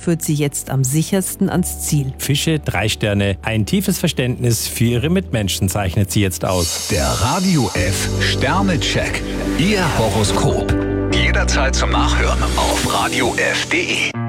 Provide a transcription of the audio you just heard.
führt sie jetzt am sichersten ans Ziel. Fische 3 Sterne. Ein tiefes Verständnis für ihre Mitmenschen zeichnet sie jetzt aus. Der Radio F Sternecheck. Ihr Horoskop. Jederzeit zum Nachhören auf radiof.de.